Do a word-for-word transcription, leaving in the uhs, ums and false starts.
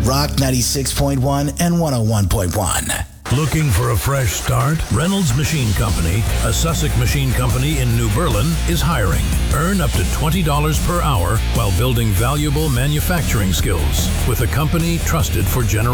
Rock ninety-six point one and one oh one point one. Looking for a fresh start? Reynolds Machine Company, a Sussex machine company in New Berlin, is hiring. Earn up to twenty dollars per hour while building valuable manufacturing skills with a company trusted for generations.